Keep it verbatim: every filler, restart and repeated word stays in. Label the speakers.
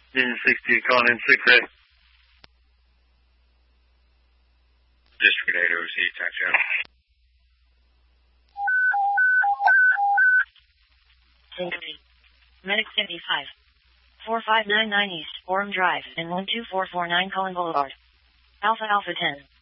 Speaker 1: Union sixty, calling in six A.
Speaker 2: District eight O Z, touchdown.
Speaker 3: Syncopy. Medic fifty-five. four five nine nine East, Orem Drive, and one two four four nine Cullen Boulevard. Alpha Alpha ten.